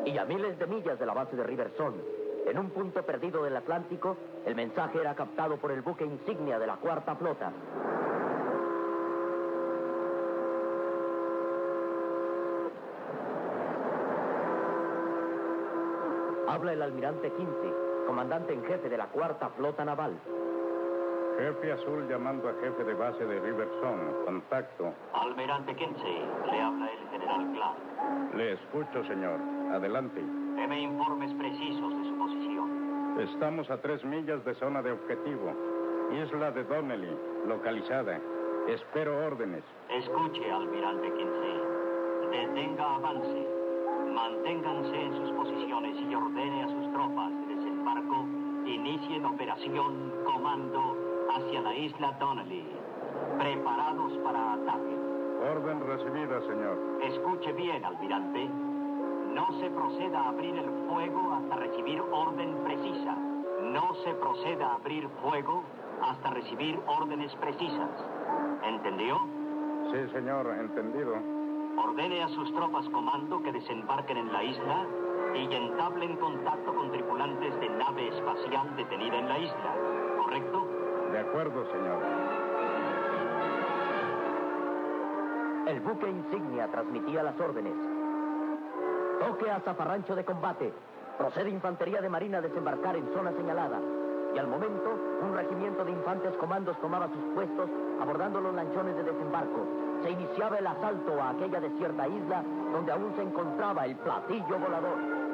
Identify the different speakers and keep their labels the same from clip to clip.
Speaker 1: Y a miles de millas de la base de Riversong, en un punto perdido del Atlántico, el mensaje era captado por el buque insignia de la Cuarta Flota. Habla el almirante Kinsey, comandante en jefe de la Cuarta Flota Naval.
Speaker 2: Jefe Azul llamando a jefe de base de Riversong. Contacto.
Speaker 3: Almirante Kinsey, le habla el general Clark.
Speaker 2: Le escucho, señor. Adelante.
Speaker 3: Deme informes precisos de su posición.
Speaker 2: Estamos a 3 millas de zona de objetivo. Isla de Donnelly, localizada. Espero órdenes.
Speaker 3: Escuche, almirante Kinsey. Detenga avance. Manténganse en sus posiciones y ordene a sus tropas de desembarco. Inicien operación comando hacia la isla Donnelly. Preparados para ataque.
Speaker 2: Orden recibida, señor.
Speaker 3: Escuche bien, almirante. No se proceda a abrir el fuego hasta recibir orden precisa. No se proceda a abrir fuego hasta recibir órdenes precisas. ¿Entendió?
Speaker 2: Sí, señor, entendido.
Speaker 3: Ordene a sus tropas comando que desembarquen en la isla y entablen contacto con tripulantes de nave espacial detenida en la isla. ¿Correcto?
Speaker 2: De acuerdo, señor.
Speaker 1: El buque insignia transmitía las órdenes. Toque a zafarrancho de combate. Procede infantería de marina a desembarcar en zona señalada. Y al momento, un regimiento de infantes comandos tomaba sus puestos, abordando los lanchones de desembarco. Se iniciaba el asalto a aquella desierta isla, donde aún se encontraba el platillo volador.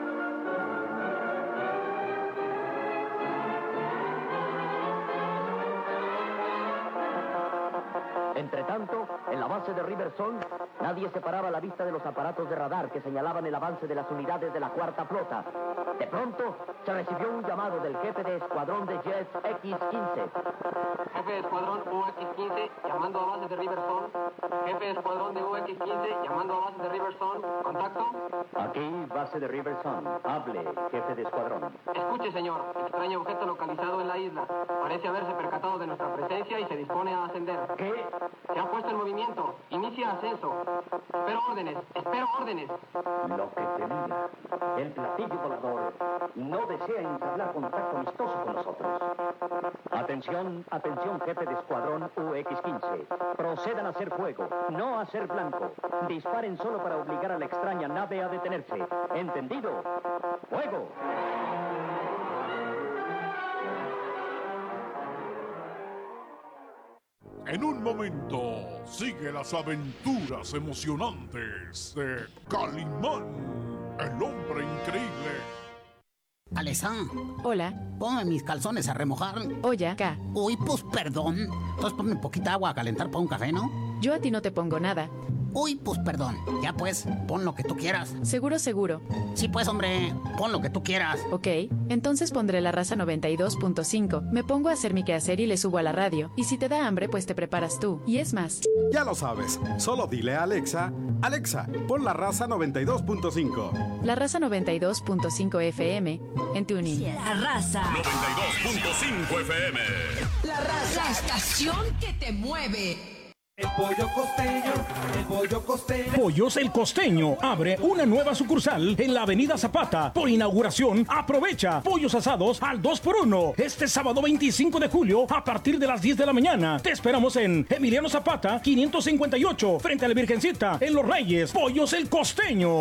Speaker 1: Entretanto, en la base de Riversong, nadie separaba la vista de los aparatos de radar que señalaban el avance de las unidades de la Cuarta Flota. De pronto, se recibió un llamado del jefe de escuadrón de Jets X-15.
Speaker 4: Jefe de escuadrón UX-15, llamando a base de Riversong. Jefe de escuadrón de UX-15, llamando a base de Riversong. ¿Contacto?
Speaker 1: Aquí, base de Riversong. Hable, jefe de escuadrón.
Speaker 4: Escuche, señor. Extraño objeto localizado en la isla. Parece haberse percatado de nuestra presencia y se dispone a ascender.
Speaker 1: ¿Qué?
Speaker 4: Se ha puesto en movimiento. Inicia ascenso. Espero órdenes. Espero órdenes.
Speaker 1: Lo que temía. El platillo volador no desea entablar contacto amistoso con nosotros. Atención, atención, jefe de escuadrón UX-15. Procedan a hacer fuego, no a hacer blanco. Disparen solo para obligar a la extraña nave a detenerse. ¿Entendido? ¡Fuego!
Speaker 5: En un momento, sigue las aventuras emocionantes de Calimán, el hombre increíble.
Speaker 6: Alessandra.
Speaker 7: Hola.
Speaker 6: Ponme mis calzones a remojar.
Speaker 7: Oye, acá.
Speaker 6: Uy, pues perdón. Entonces ponme poquita agua a calentar para un café, ¿no?
Speaker 7: Yo a ti no te pongo nada.
Speaker 6: Uy, pues perdón. Ya pues, pon lo que tú quieras.
Speaker 7: Seguro, seguro.
Speaker 6: Sí, pues, hombre, pon lo que tú quieras.
Speaker 7: Ok, entonces pondré la raza 92.5. Me pongo a hacer mi quehacer y le subo a la radio. Y si te da hambre, pues te preparas tú. Y es más.
Speaker 8: Ya lo sabes. Solo dile a Alexa, Alexa, pon la raza 92.5.
Speaker 7: La raza 92.5 FM en TuneIn.
Speaker 9: La raza
Speaker 5: 92.5 FM.
Speaker 9: La raza. La estación que te mueve.
Speaker 10: El pollo costeño, el pollo costeño.
Speaker 11: Pollos El Costeño abre una nueva sucursal en la avenida Zapata. Por inauguración, aprovecha pollos asados al 2x1. Este sábado 25 de julio a partir de las 10 de la mañana. Te esperamos en Emiliano Zapata, 558, frente a la Virgencita, en Los Reyes. Pollos El Costeño.